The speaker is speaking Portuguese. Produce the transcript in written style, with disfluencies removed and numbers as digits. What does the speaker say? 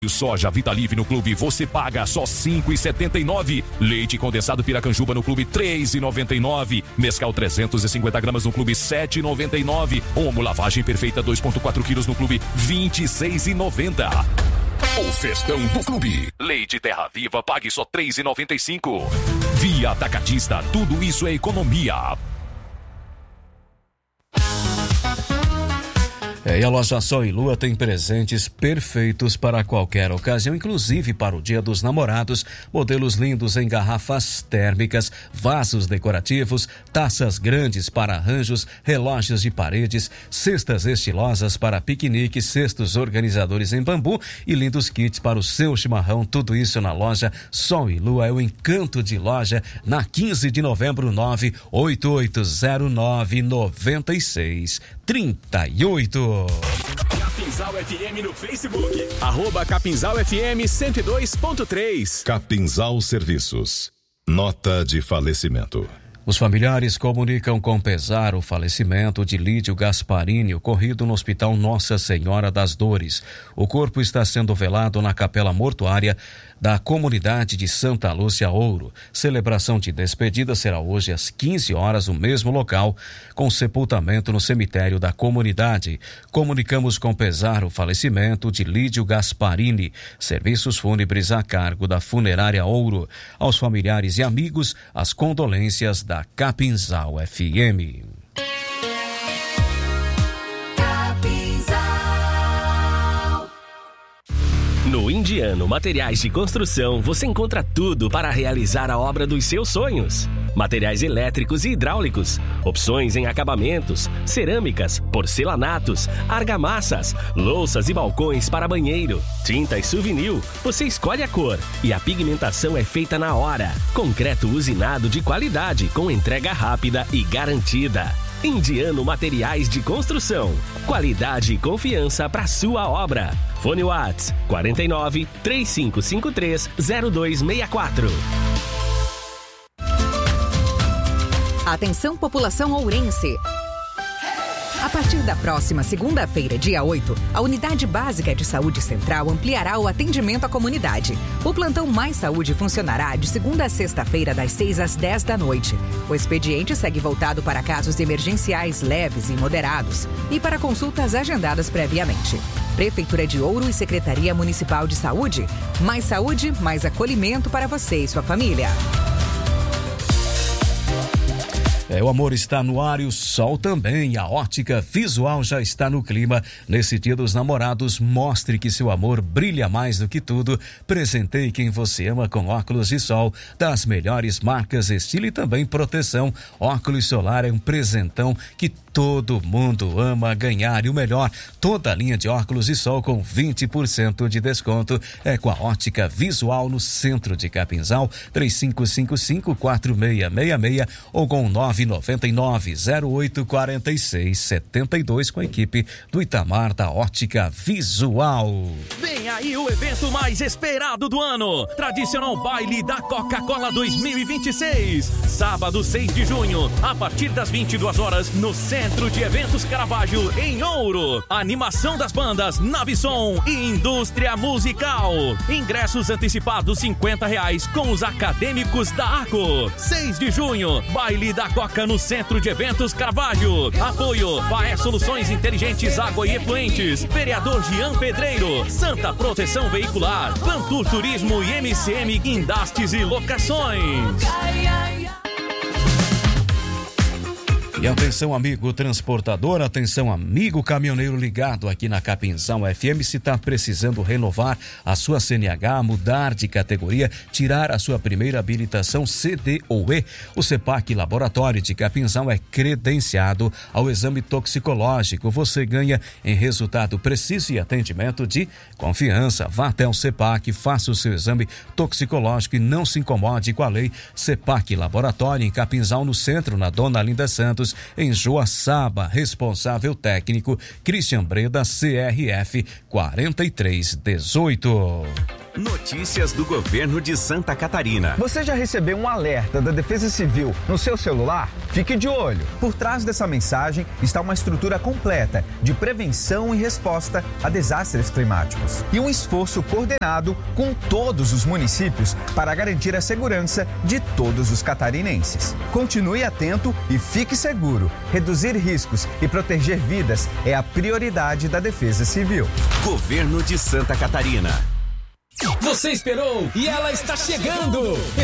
Soja Vitalive no clube você paga só R$ 5,79. Leite condensado Piracanjuba no clube R$ 3,99. Mescal 350 gramas no clube R$ 7,99. Omo lavagem perfeita 2,4 quilos no clube R$ 26,90. O festão do clube. Leite Terra Viva pague só R$ 3,95. Via Atacadista, tudo isso é economia. E a loja Sol e Lua tem presentes perfeitos para qualquer ocasião, inclusive para o Dia dos Namorados. Modelos lindos em garrafas térmicas, vasos decorativos, taças grandes para arranjos, relógios de paredes, cestas estilosas para piquenique, cestos organizadores em bambu e lindos kits para o seu chimarrão. Tudo isso na loja Sol e Lua. É o encanto de loja na 15 de novembro, 988099638. Capinzal FM no Facebook. @Capinzal FM 102.3. Capinzal Serviços. Nota de falecimento. Os familiares comunicam com pesar o falecimento de Lídio Gasparini, ocorrido no Hospital Nossa Senhora das Dores. O corpo está sendo velado na capela mortuária da comunidade de Santa Lúcia Ouro. Celebração de despedida será hoje às 15 horas no mesmo local, com sepultamento no cemitério da comunidade. Comunicamos com pesar o falecimento de Lídio Gasparini. Serviços fúnebres a cargo da Funerária Ouro. Aos familiares e amigos, as condolências da Capinzal FM. No Indiano Materiais de Construção, você encontra tudo para realizar a obra dos seus sonhos. Materiais elétricos e hidráulicos, opções em acabamentos, cerâmicas, porcelanatos, argamassas, louças e balcões para banheiro, tintas Souvenir, você escolhe a cor e a pigmentação é feita na hora. Concreto usinado de qualidade, com entrega rápida e garantida. Indiano Materiais de Construção, qualidade e confiança para sua obra. Fone Whats 49 3553 0264. Atenção, população ourense. A partir da próxima segunda-feira, dia 8, a Unidade Básica de Saúde Central ampliará o atendimento à comunidade. O plantão Mais Saúde funcionará de segunda a sexta-feira, das 6 às 10 da noite. O expediente segue voltado para casos emergenciais leves e moderados e para consultas agendadas previamente. Prefeitura de Ouro e Secretaria Municipal de Saúde. Mais saúde, mais acolhimento para você e sua família. O amor está no ar e o sol também. A Ótica Visual já está no clima. Nesse Dia dos Namorados, mostre que seu amor brilha mais do que tudo. Presenteie quem você ama com óculos de sol das melhores marcas, estilo e também proteção. Óculos solar é um presentão que todo mundo ama ganhar. E o melhor, toda a linha de óculos de sol com 20% de desconto é com a Ótica Visual no centro de Capinzal, 3555-4666 ou com 999-0846-72 com a equipe do Itamar da Ótica Visual. Vem aí o evento mais esperado do ano, tradicional baile da Coca-Cola 2026, sábado 6 de junho, a partir das 22 horas no Centro de Eventos Caravaggio, em Ouro. Animação das bandas Navisson e Indústria Musical. Ingressos antecipados R$50 com os acadêmicos da ARCO. 6 de junho, baile da Coca no Centro de Eventos Caravaggio. Apoio Faé Soluções Inteligentes Água e Efluentes, vereador Jean Pedreiro, Santa Proteção Veicular, Pantur Turismo e MCM Guindastes e Locações. E atenção, amigo transportador, atenção, amigo caminhoneiro ligado aqui na Capinzal FM. Se está precisando renovar a sua CNH, mudar de categoria, tirar a sua primeira habilitação CD ou E, o CEPAC Laboratório de Capinzal é credenciado ao exame toxicológico. Você ganha em resultado preciso e atendimento de confiança. Vá até o CEPAC, faça o seu exame toxicológico e não se incomode com a lei. CEPAC Laboratório em Capinzal, no centro, na Dona Linda Santos, em Joaçaba. Responsável técnico Christian Breda, CRF 4318. Notícias do governo de Santa Catarina. Você já recebeu um alerta da Defesa Civil no seu celular? Fique de olho. Por trás dessa mensagem está uma estrutura completa de prevenção e resposta a desastres climáticos. E um esforço coordenado com todos os municípios para garantir a segurança de todos os catarinenses. Continue atento e fique seguro. Reduzir riscos e proteger vidas é a prioridade da Defesa Civil. Governo de Santa Catarina. Você esperou e ela está chegando!